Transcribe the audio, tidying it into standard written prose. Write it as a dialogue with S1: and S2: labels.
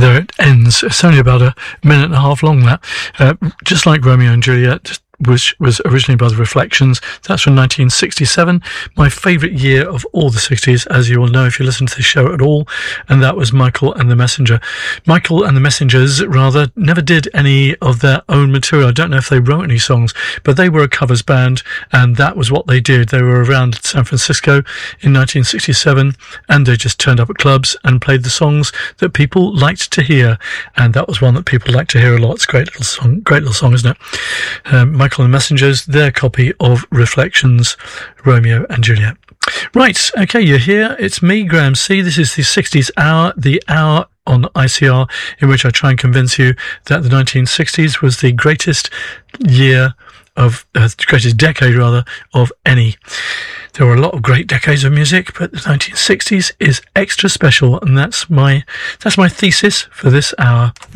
S1: there it ends. It's only about a minute and a half long, that. Just like Romeo and Juliet, which was originally by the Reflections. That's from 1967, my favourite year of all the 60s, as you will know if you listen to the show at all, and that was Michael and the Messenger. Michael and the Messengers, rather, never did any of their own material. I don't know if they wrote any songs, but they were a covers band, and that was what they did. They were around San Francisco in 1967, and they just turned up at clubs and played the songs that people liked to hear, and that was one that people liked to hear a lot. It's a great little song, isn't it? Michael and the Messengers, their copy of Reflections, Romeo and Juliet. Right, okay, you're here. It's me, Graham C. This is the 60s Hour, the hour on ICR in which I try and convince you that the 1960s was the greatest year of, greatest decade rather, of any. There were a lot of great decades of music, but the 1960s is extra special, and that's my thesis for this hour.